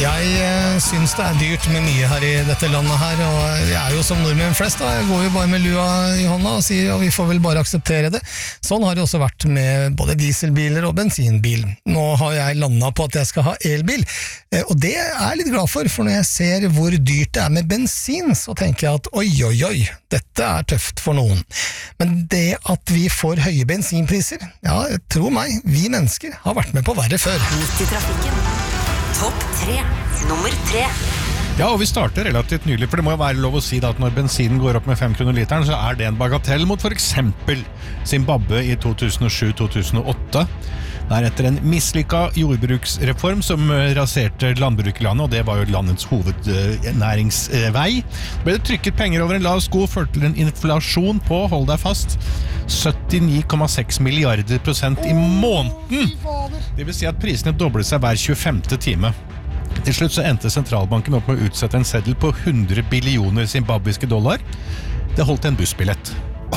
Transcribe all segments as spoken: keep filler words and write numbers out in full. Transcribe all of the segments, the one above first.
Jeg eh, synes det er dyrt med mye her i dette landet her, og jeg er jo som nordmenn flest da, jeg går jo bare med lua i hånda og sier, og vi får vel bare akseptere det. Sånn har det også vært med både dieselbiler og bensinbil. Nå har jeg landet på at jeg skal ha elbil, eh, og det er jeg litt glad for, for når jeg ser hvor dyrt det er med bensin, så tenker jeg at oi, oi, oi, dette er tøft for noen. Men det at vi får høye bensinpriser, ja, tro meg, vi mennesker har vært med på verre før. Midt i trafikken. Topp tre. Nummer tre. Ja, og vi starter relativt nylig, for det må jo være lov å si da, at når bensinen går opp med fem kroner literen, så er det en bagatell mot for eksempel Zimbabwe i to tusen og sju til to tusen og åtte. Det er etter en mislykket jordbruksreform som raserte landbruk i landet, og det var jo landets hovednæringsvei. Det ble trykket penger over en lav sko, førte til en inflasjon på, hold deg fast, syttini komma seks milliarder prosent i måneden. Det vil si at prisene doblet seg hver tjuefemte time. Til slutt så endte sentralbanken opp med å utsette en seddel på hundre billioner zimbabwiske dollar. Det holdt en bussbillett.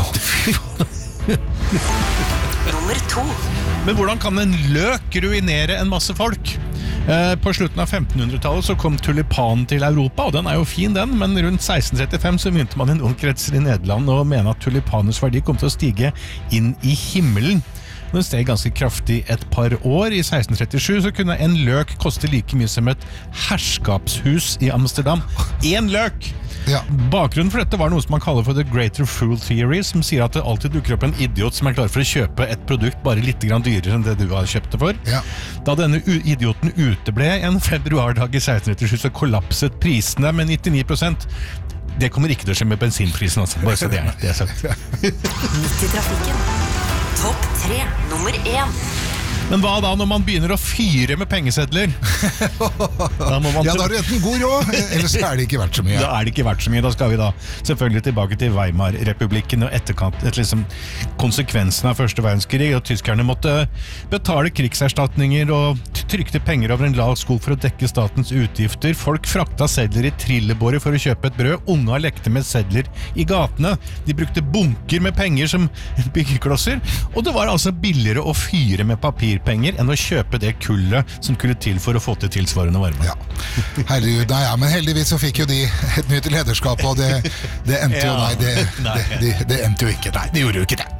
Nummer to. Men hvordan kan en løk ruinere en masse folk? Eh, på slutten av femtenhundretallet så kom tulipanen til Europa, og den er jo fin den, men rundt seksten trettifem så begynte man i noen kretser i Nederland å mene at tulipaners verdi kom til å stige inn i himmelen. Den steg ganske kraftig et par år. I seksten trettisju så kunne en løk koste like mye som et herskapshus i Amsterdam. En løk! Ja. Bakgrunnen for dette var noe som man kaller for The Greater Fool Theory, som sier at det alltid dukker opp en idiot som er klar for å kjøpe et produkt bare litt grann dyrere enn det du har kjøpt det for. Ja. Da denne idioten uteble en februardag i seksten trettisju, så kollapset prisene med nittini prosent. Det kommer ikke til å skje med bensinprisen, altså. Bare så det er, det er sagt. Midt i trafikken. Topp tre. Nummer én. Men hva da når man begynner å fyre med pengesedler? Da må man Ja, da har du enten god råd, ellers er det ikke verdt så mye. Da er det ikke verdt så mye. Da skal vi da selvfølgelig tilbake til Weimar-republikken og etterkant, et liksom konsekvensen av første verdenskrig, og tyskerne måtte betale krigserstatninger og trykte penger over en lav sko for å dekke statens utgifter. Folk frakta sedler i trillebåre for å kjøpe et brød. Unga lekte med sedler i gatene. De brukte bunker med penger som byggeklosser, og det var altså billigere å fyre med papir penger enn å kjøpe det kullet som skulle til for å få til tilsvarende varme. Ja, herregud, nei, ja, men heldigvis så fikk jo de et nytt lederskap, og det, det endte jo, Ja. nei, det, det, det, det endte jo ikke, nei, det gjorde jo ikke det.